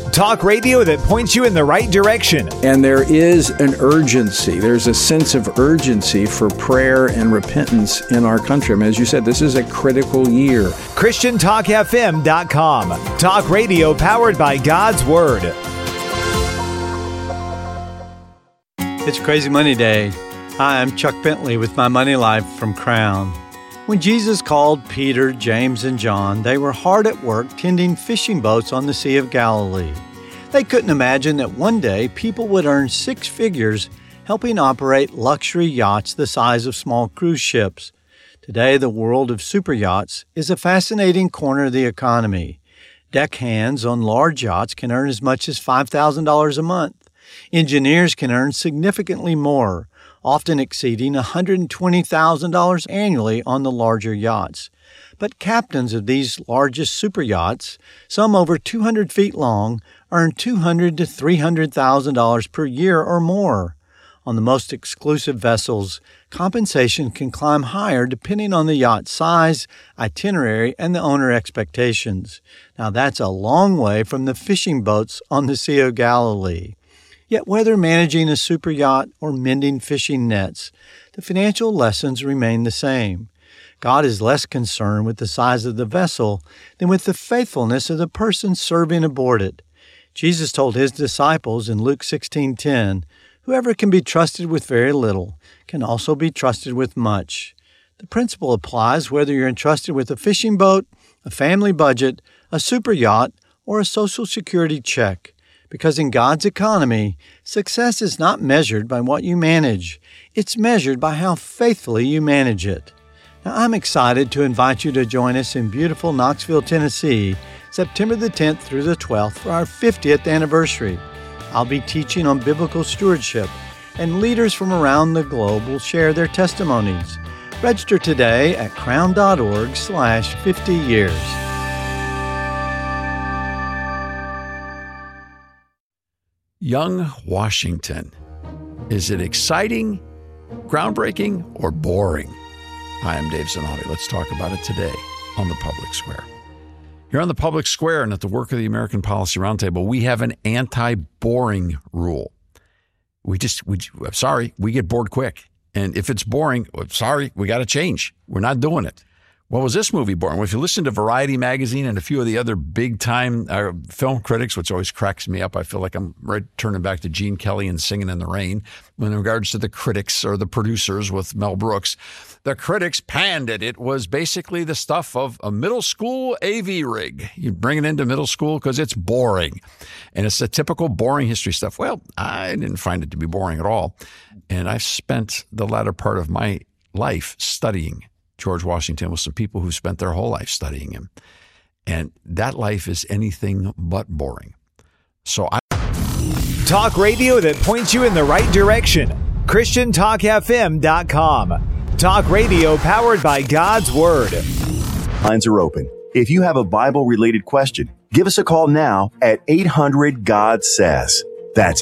Talk radio that points you in the right direction. And there is an urgency. There's a sense of urgency for prayer and repentance in our country. I mean, as you said, this is a critical year. ChristianTalkFM.com. Talk radio powered by God's Word. It's Crazy Money Day. Hi, I'm Chuck Bentley with my Money Life from Crown. When Jesus called Peter, James, and John, they were hard at work tending fishing boats on the Sea of Galilee. They couldn't imagine that one day people would earn six figures helping operate luxury yachts the size of small cruise ships. Today, the world of super yachts is a fascinating corner of the economy. Deckhands on large yachts can earn as much as $5,000 a month. Engineers can earn significantly more, often exceeding $120,000 annually on the larger yachts. But captains of these largest super yachts, some over 200 feet long, earn $200,000 to $300,000 per year or more. On the most exclusive vessels, compensation can climb higher depending on the yacht's size, itinerary, and the owner expectations. Now that's a long way from the fishing boats on the Sea of Galilee. Yet whether managing a super yacht or mending fishing nets, the financial lessons remain the same. God is less concerned with the size of the vessel than with the faithfulness of the person serving aboard it. Jesus told his disciples in Luke 16:10, "Whoever can be trusted with very little can also be trusted with much." The principle applies whether you're entrusted with a fishing boat, a family budget, a super yacht, or a Social Security check. Because in God's economy, success is not measured by what you manage. It's measured by how faithfully you manage it. Now, I'm excited to invite you to join us in beautiful Knoxville, Tennessee, September the 10th through the 12th for our 50th anniversary. I'll be teaching on biblical stewardship, and leaders from around the globe will share their testimonies. Register today at crown.org/50years. Young Washington. Is it exciting, groundbreaking, or boring? Hi, I'm Dave Zanotti. Let's talk about it today on The Public Square. Here on The Public Square and at the work of the American Policy Roundtable, we have an anti-boring rule. We get bored quick. And if it's boring, we got to change. We're not doing it. Well, was this movie boring? Well, if you listen to Variety magazine and a few of the other big-time film critics, which always cracks me up, I feel like I'm turning back to Gene Kelly and Singing in the Rain. In regards to the critics or the producers with Mel Brooks, the critics panned it. It was basically the stuff of a middle school AV rig. You bring it into middle school because it's boring. And it's the typical boring history stuff. Well, I didn't find it to be boring at all. And I've spent the latter part of my life studying George Washington with some people who spent their whole life studying him. And that life is anything but boring. So Talk radio that points you in the right direction. ChristianTalkFM.com. Talk radio powered by God's Word. Lines are open. If you have a Bible-related question, give us a call now at 800-GOD-SAYS. That's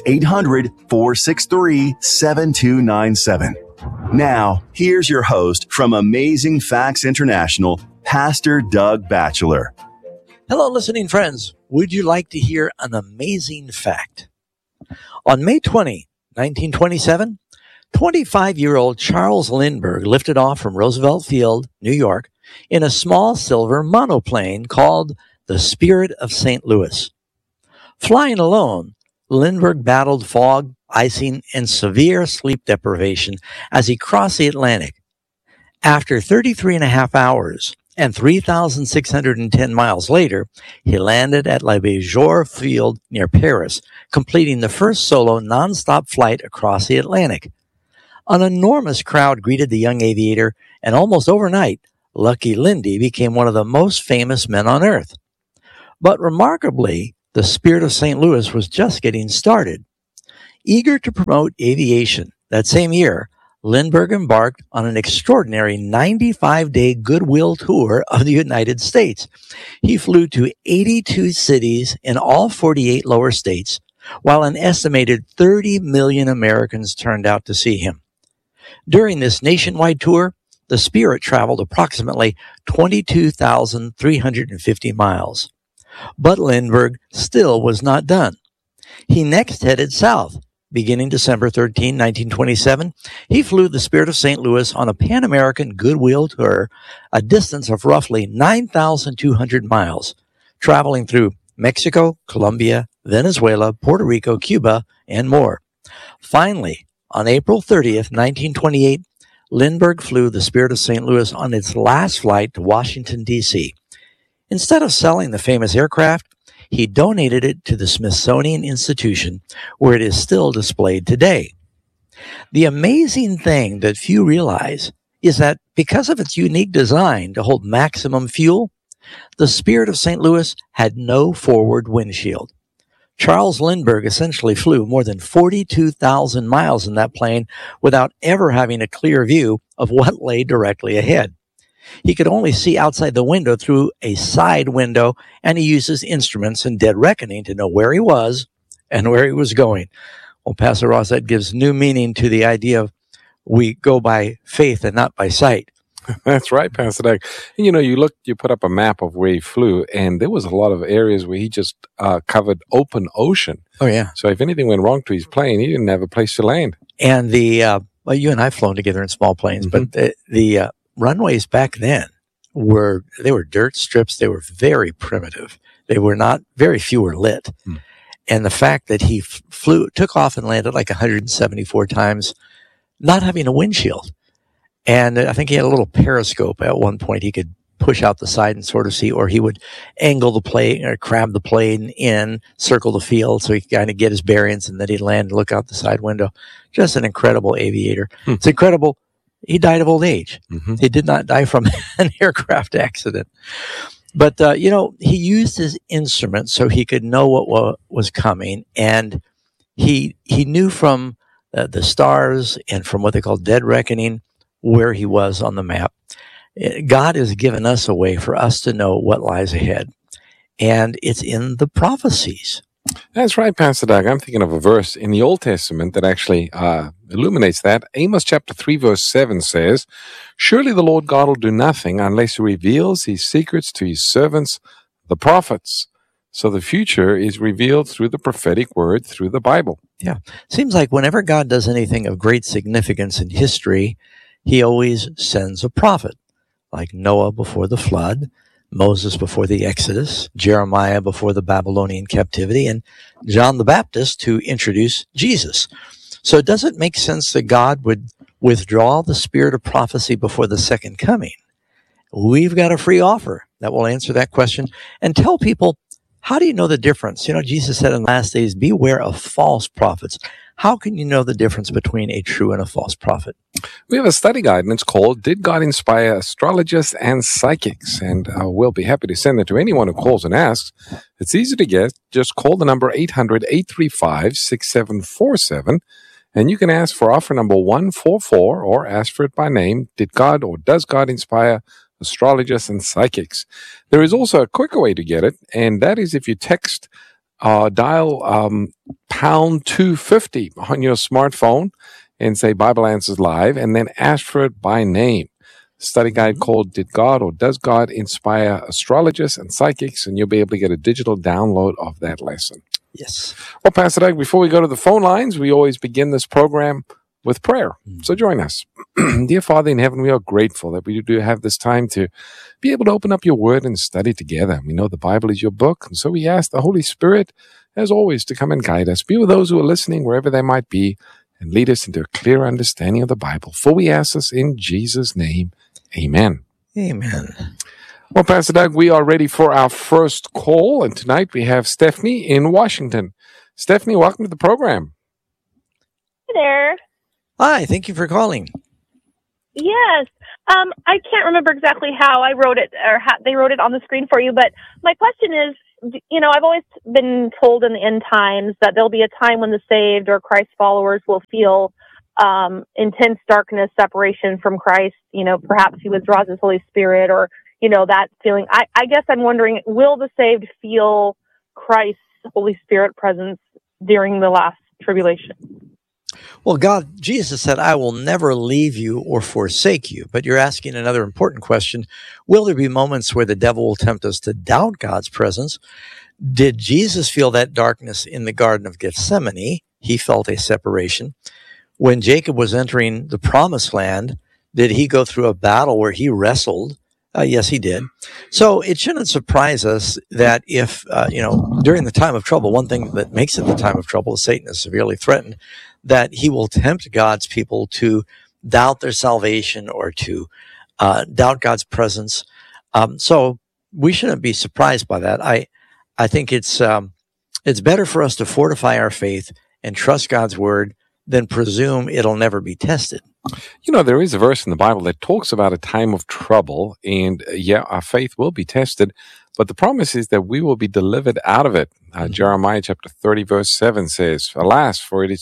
800-463-7297. Now, here's your host from Amazing Facts International, Pastor Doug Batchelor. Hello, listening friends. Would you like to hear an amazing fact? On May 20, 1927, 25-year-old Charles Lindbergh lifted off from Roosevelt Field, New York, in a small silver monoplane called the Spirit of St. Louis. Flying alone, Lindbergh battled fog, icing, and severe sleep deprivation as he crossed the Atlantic. After 33.5 hours and 3,610 miles later, he landed at Le Bourget Field near Paris, completing the first solo nonstop flight across the Atlantic. An enormous crowd greeted the young aviator, and almost overnight, Lucky Lindy became one of the most famous men on Earth. But remarkably, the Spirit of St. Louis was just getting started. Eager to promote aviation, that same year, Lindbergh embarked on an extraordinary 95-day goodwill tour of the United States. He flew to 82 cities in all 48 lower states, while an estimated 30 million Americans turned out to see him. During this nationwide tour, the Spirit traveled approximately 22,350 miles. But Lindbergh still was not done. He next headed south. Beginning December 13, 1927, he flew the Spirit of St. Louis on a Pan American goodwill tour, a distance of roughly 9,200 miles, traveling through Mexico, Colombia, Venezuela, Puerto Rico, Cuba, and more. Finally, on April 30th, 1928, Lindbergh flew the Spirit of St. Louis on its last flight to Washington, D.C. Instead of selling the famous aircraft, he donated it to the Smithsonian Institution, where it is still displayed today. The amazing thing that few realize is that because of its unique design to hold maximum fuel, the Spirit of St. Louis had no forward windshield. Charles Lindbergh essentially flew more than 42,000 miles in that plane without ever having a clear view of what lay directly ahead. He could only see outside the window through a side window, and he uses instruments and dead reckoning to know where he was and where he was going. Well, Pastor Ross, that gives new meaning to the idea of we go by faith and not by sight. That's right, Pastor Doug. And, you put up a map of where he flew, and there was a lot of areas where he just covered open ocean. Oh, yeah. So if anything went wrong to his plane, he didn't have a place to land. And well, you and I have flown together in small planes, but the runways back then were dirt strips. They were very primitive. They were not, very few were lit. And the fact that he took off and landed like 174 times, not having a windshield. And I think he had a little periscope at one point. He could push out the side and sort of see, or he would angle the plane or crab the plane in, circle the field so he could kind of get his bearings, and then he'd land and look out the side window. Just an incredible aviator. It's incredible. He died of old age. He did not die from an aircraft accident. But, he used his instruments so he could know what was coming. And he knew from the stars and from what they call dead reckoning where he was on the map. God has given us a way for us to know what lies ahead. And it's in the prophecies. That's right, Pastor Doug. I'm thinking of a verse in the Old Testament that actually illuminates that. Amos chapter 3, verse 7 says, "Surely the Lord God will do nothing unless he reveals his secrets to his servants, the prophets." So the future is revealed through the prophetic word, through the Bible. Yeah. Seems like whenever God does anything of great significance in history, he always sends a prophet, like Noah before the flood, Moses before the Exodus, Jeremiah before the Babylonian captivity, and John the Baptist to introduce Jesus. So does it make sense that God would withdraw the spirit of prophecy before the second coming? We've got a free offer that will answer that question and tell people, how do you know the difference? Jesus said in the last days, beware of false prophets. How can you know the difference between a true and a false prophet? We have a study guide, and it's called Did God Inspire Astrologists and Psychics? And we'll be happy to send it to anyone who calls and asks. It's easy to get. Just call the number 800-835-6747, and you can ask for offer number 144 or ask for it by name. Did God or does God inspire astrologists and psychics? There is also a quicker way to get it, and that is if you text dial pound 250 on your smartphone and say Bible Answers Live, and then ask for it by name. Study guide called Did God or Does God Inspire Astrologists and Psychics? And you'll be able to get a digital download of that lesson. Yes. Well, Pastor Doug, before we go to the phone lines, we always begin this program with prayer. So join us. Dear Father in heaven, we are grateful that we do have this time to be able to open up your word and study together. We know the Bible is your book, and so we ask the Holy Spirit, as always, to come and guide us. Be with those who are listening wherever they might be, and lead us into a clear understanding of the Bible. For we ask this in Jesus' name. Amen. Amen. Well, Pastor Doug, we are ready for our first call, and tonight we have Stephanie in Washington. Stephanie, welcome to the program. Hey there. Hi, thank you for calling. Yes. I can't remember exactly how I wrote it or how they wrote it on the screen for you, but my question is, I've always been told in the end times that there'll be a time when the saved or Christ followers will feel intense darkness, separation from Christ. Perhaps he withdraws his Holy Spirit or, that feeling. I guess I'm wondering, will the saved feel Christ's Holy Spirit presence during the last tribulation? Well, Jesus said, I will never leave you or forsake you. But you're asking another important question. Will there be moments where the devil will tempt us to doubt God's presence? Did Jesus feel that darkness in the Garden of Gethsemane? He felt a separation. When Jacob was entering the promised land, did he go through a battle where he wrestled? Yes, he did. So it shouldn't surprise us that if, during the time of trouble, one thing that makes it the time of trouble is Satan is severely threatened, that he will tempt God's people to doubt their salvation or to doubt God's presence. So we shouldn't be surprised by that. I think it's better for us to fortify our faith and trust God's word than presume it'll never be tested. There is a verse in the Bible that talks about a time of trouble, and our faith will be tested, but the promise is that we will be delivered out of it. Jeremiah chapter 30, verse 7 says, Alas,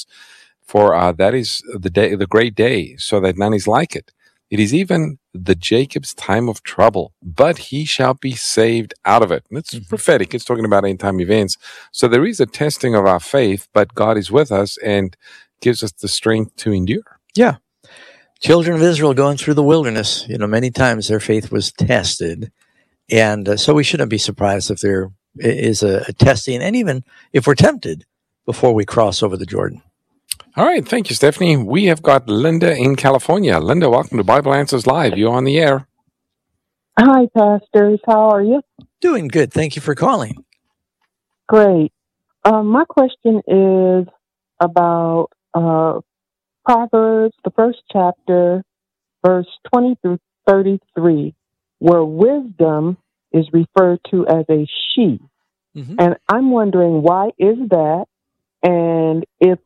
that is the great day, so that none is like it. It is even the Jacob's time of trouble, but he shall be saved out of it. And it's prophetic. It's talking about end-time events. So there is a testing of our faith, but God is with us and gives us the strength to endure. Yeah. Children of Israel going through the wilderness, many times their faith was tested. And so we shouldn't be surprised if there is a testing, and even if we're tempted before we cross over the Jordan. All right. Thank you, Stephanie. We have got Linda in California. Linda, welcome to Bible Answers Live. You're on the air. Hi, pastors. How are you? Doing good. Thank you for calling. Great. My question is about Proverbs, the first chapter, verse 20 through 33, where wisdom is referred to as a she. Mm-hmm. And I'm wondering, why is that? And if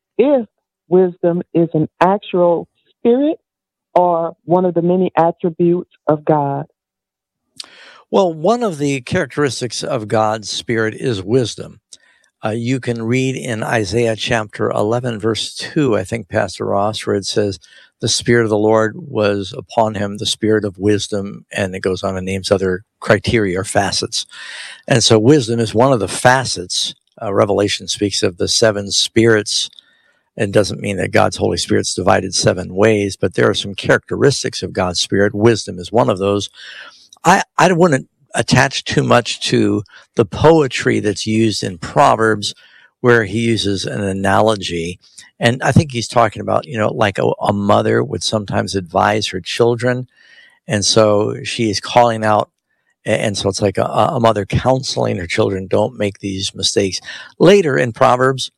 wisdom is an actual spirit or one of the many attributes of God? Well, one of the characteristics of God's spirit is wisdom. You can read in Isaiah chapter 11, verse 2, I think, Pastor Ross, where it says, the Spirit of the Lord was upon him, the spirit of wisdom, and it goes on and names other criteria or facets. And so wisdom is one of the facets. Revelation speaks of the seven spirits. It doesn't mean that God's Holy Spirit's divided seven ways, but there are some characteristics of God's Spirit. Wisdom is one of those. I wouldn't attach too much to the poetry that's used in Proverbs, where he uses an analogy. And I think he's talking about, like a mother would sometimes advise her children. And so she is calling out. And so it's like a mother counseling her children, don't make these mistakes. Later in Proverbs,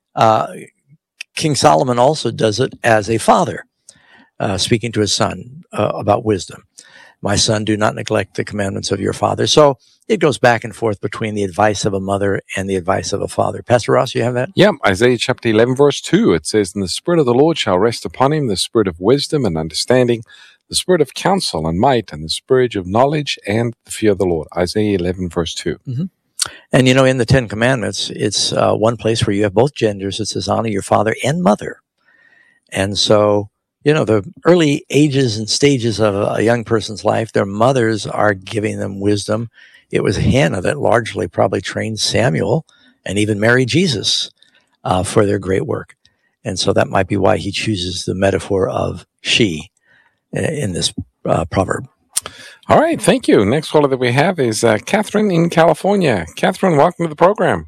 King Solomon also does it as a father, speaking to his son about wisdom. My son, do not neglect the commandments of your father. So it goes back and forth between the advice of a mother and the advice of a father. Pastor Ross, you have that? Yeah, Isaiah chapter 11, verse 2, it says, And the Spirit of the Lord shall rest upon him, the Spirit of wisdom and understanding, the Spirit of counsel and might, and the Spirit of knowledge and the fear of the Lord. Isaiah 11, verse 2. Mm-hmm. And, in the Ten Commandments, it's one place where you have both genders. It says, honor your father and mother. And so, the early ages and stages of a young person's life, their mothers are giving them wisdom. It was Hannah that largely probably trained Samuel and even married Jesus for their great work. And so that might be why he chooses the metaphor of she in this proverb. All right. Thank you. Next caller that we have is Catherine in California. Catherine, welcome to the program.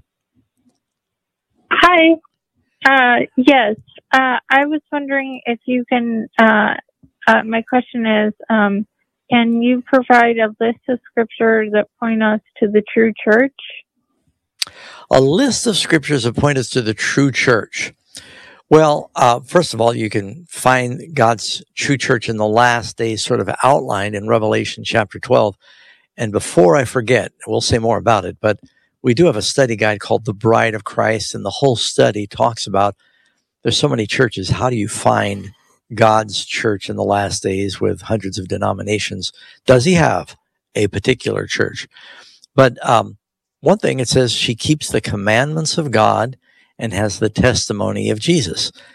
Hi. Yes. I was wondering if you can, my question is, can you provide a list of scriptures that point us to the true church? A list of scriptures that point us to the true church. Well, first of all, you can find God's true church in the last days sort of outlined in Revelation chapter 12. And before I forget, we'll say more about it, but we do have a study guide called The Bride of Christ, and the whole study talks about there's so many churches. How do you find God's church in the last days with hundreds of denominations? Does he have a particular church? But one thing, it says she keeps the commandments of God and has the testimony of Jesus.